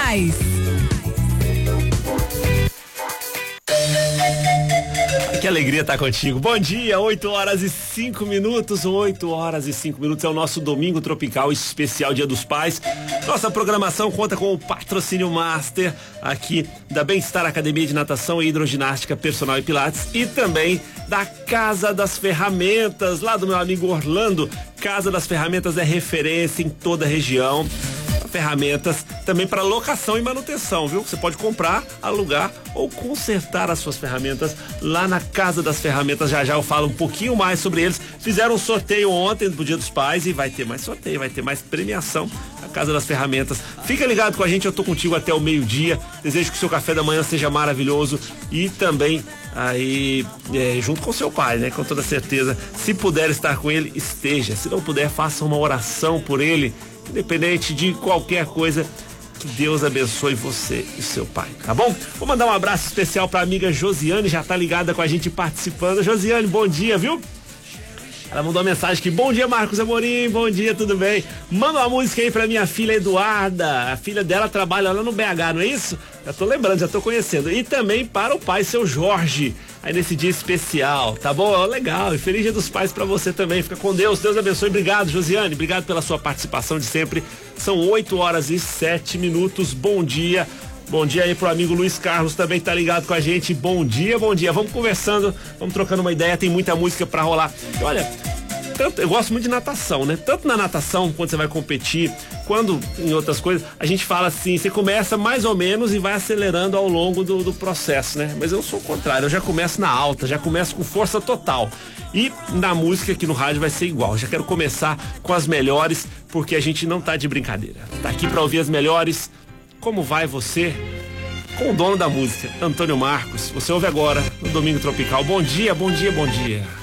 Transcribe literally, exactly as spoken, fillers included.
Paz. Que alegria estar contigo. Bom dia, oito horas e cinco minutos, oito horas e cinco minutos é o nosso Domingo Tropical especial Dia dos Pais. Nossa programação conta com o patrocínio master aqui da Bem-Estar Academia de Natação e Hidroginástica Personal e Pilates e também da Casa das Ferramentas, lá do meu amigo Orlando. Casa das Ferramentas é referência em toda a região. Ferramentas também para locação e manutenção, viu? Você pode comprar, alugar ou consertar as suas ferramentas lá na Casa das Ferramentas. Já já eu falo um pouquinho mais sobre eles. Fizeram um sorteio ontem do Dia dos Pais e vai ter mais sorteio, vai ter mais premiação na Casa das Ferramentas. Fica ligado com a gente, eu tô contigo até o meio-dia. Desejo que o seu café da manhã seja maravilhoso e também aí é, junto com seu pai, né? Com toda certeza. Se puder estar com ele, esteja. Se não puder, faça uma oração por ele. Independente de qualquer coisa, que Deus abençoe você e seu pai, tá bom? Vou mandar um abraço especial pra amiga Josiane, já tá ligada com a gente participando. Josiane, bom dia, viu? Ela mandou uma mensagem aqui: bom dia, Marcos Amorim, bom dia, tudo bem? Manda uma música aí pra minha filha Eduarda, a filha dela trabalha lá no B H, não é isso? Já tô lembrando, já tô conhecendo. E também para o pai, seu Jorge, aí nesse dia especial, tá bom? Legal, e feliz Dia dos Pais pra você também, fica com Deus, Deus abençoe. Obrigado, Josiane, obrigado pela sua participação de sempre. São oito horas e sete minutos, bom dia. Bom dia aí pro amigo Luiz Carlos, também tá ligado com a gente. Bom dia, bom dia. Vamos conversando, vamos trocando uma ideia, tem muita música pra rolar. E olha, tanto, eu gosto muito de natação, né? Tanto na natação, quando você vai competir, quando em outras coisas, a gente fala assim, você começa mais ou menos e vai acelerando ao longo do, do processo, né? Mas eu sou o contrário, eu já começo na alta, já começo com força total. E na música aqui no rádio vai ser igual. Já quero começar com as melhores, porque a gente não tá de brincadeira. Tá aqui pra ouvir as melhores. Como vai você? Com o dono da música, Antônio Marcos. Você ouve agora no Domingo Tropical. Bom dia, bom dia, bom dia.